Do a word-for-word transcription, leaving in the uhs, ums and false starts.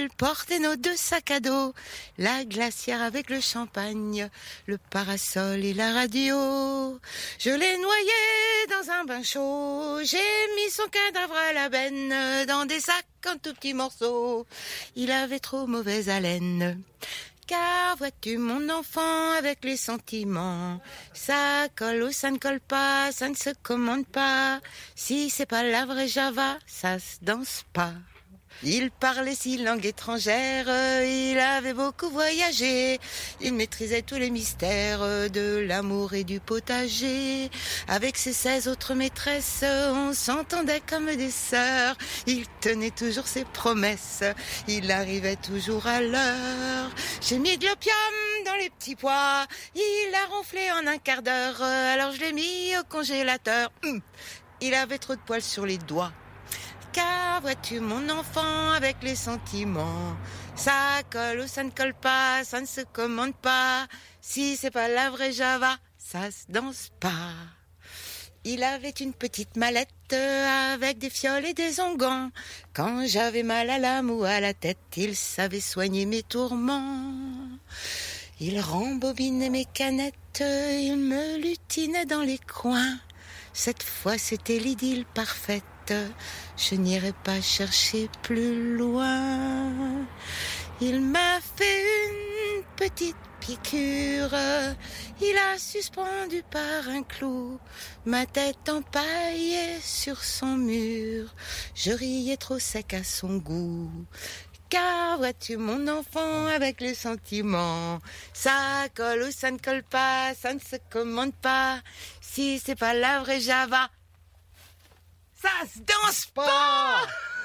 il portait nos deux sacs à dos, la glacière avec le champagne, le parasol et la radio. Je l'ai noyé dans un bain chaud, j'ai mis son cadavre à la benne, dans des sacs en tout petits morceaux. Il avait trop mauvaise haleine. Car vois-tu mon enfant avec les sentiments, ça colle ou ça ne colle pas, ça ne se commande pas. Si c'est pas la vraie Java, ça se danse pas. Il parlait six langues étrangères, il avait beaucoup voyagé, il maîtrisait tous les mystères de l'amour et du potager. Avec ses seize autres maîtresses, on s'entendait comme des sœurs, il tenait toujours ses promesses, il arrivait toujours à l'heure. J'ai mis de l'opium dans les petits pois, il a ronflé en un quart d'heure, alors je l'ai mis au congélateur. Il avait trop de poils sur les doigts. Car vois-tu mon enfant avec les sentiments, ça colle ou ça ne colle pas, ça ne se commande pas. Si c'est pas la vraie Java, ça se danse pas. Il avait une petite mallette avec des fioles et des onguents. Quand j'avais mal à l'âme ou à la tête, il savait soigner mes tourments. Il rembobinait mes canettes, il me lutinait dans les coins. Cette fois c'était l'idylle parfaite, je n'irai pas chercher plus loin. Il m'a fait une petite piqûre, il a suspendu par un clou ma tête empaillée sur son mur. Je riais trop sec à son goût. Car vois-tu mon enfant avec les sentiments, ça colle ou ça ne colle pas, ça ne se commande pas. Si c'est pas la vraie Java, ça se danse pas.